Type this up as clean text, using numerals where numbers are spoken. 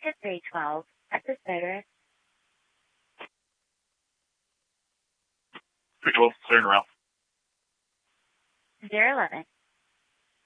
to 312 at the Soda. 312, turn around. 011.